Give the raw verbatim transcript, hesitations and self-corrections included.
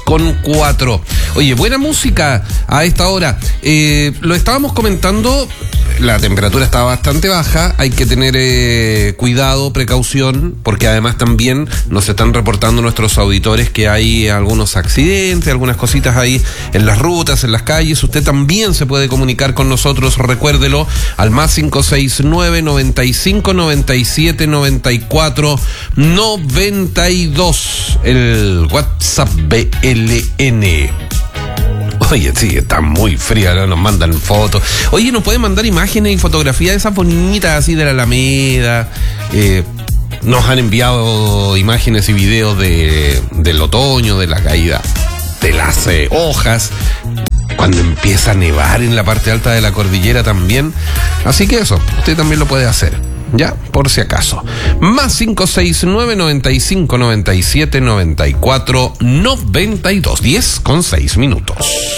con cuatro. Oye, buena música a esta hora. Eh, lo estábamos comentando, la temperatura está bastante baja, hay que tener eh, cuidado, precaución, porque además también nos están reportando nuestros auditores que hay algunos accidentes, algunas cositas ahí en las rutas, en las calles. Usted también se puede comunicar con nosotros, recuérdelo, al más cinco seis nueve, noventa y cinco, noventa y siete, noventa y cuatro, noventa y dos, el WhatsApp B L N. Oye, sí, está muy fría, ¿no? Nos mandan fotos. Oye, nos pueden mandar imágenes y fotografías de esas bonitas así de la Alameda. Eh, nos han enviado imágenes y videos de, del otoño, de la caída de las eh, hojas, cuando empieza a nevar en la parte alta de la cordillera también. Así que eso, usted también lo puede hacer, ya, por si acaso. Más cinco seis nueve, noventa y cinco, noventa y siete, noventa y cuatro, noventa y dos, diez con seis minutos.